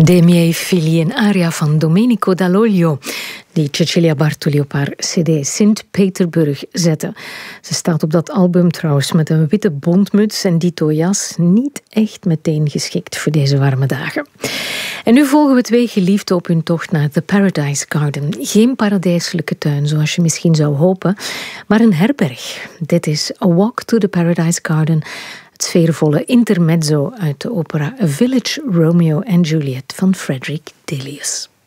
De miei figli, een aria van Domenico Dall'Oglio, die Cecilia Bartoli op haar cd Sint-Peterburg zette. Ze staat op dat album trouwens met een witte bontmuts en dito jas, niet echt meteen geschikt voor deze warme dagen. En nu volgen we twee geliefden op hun tocht naar The Paradise Garden. Geen paradijselijke tuin, zoals je misschien zou hopen, maar een herberg. Dit is A Walk to the Paradise Garden, het sfeervolle intermezzo uit de opera A Village Romeo and Juliet van Frederick Delius.